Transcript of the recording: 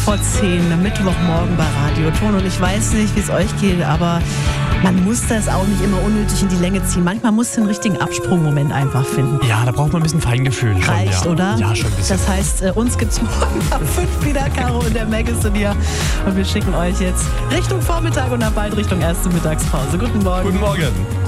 Vor 10, Mittwochmorgen bei Radio Ton. Und ich weiß nicht, wie es euch geht, aber man muss das auch nicht immer unnötig in die Länge ziehen. Manchmal muss den richtigen Absprungmoment einfach finden. Ja, da braucht man ein bisschen Feingefühl. Reicht, schon, oder? Ja, schon ein bisschen. Das heißt, uns gibt's morgen ab 5 wieder, Caro und der Mag ist in hier. Und wir schicken euch jetzt Richtung Vormittag und dann bald Richtung erste Mittagspause. Guten Morgen. Guten Morgen.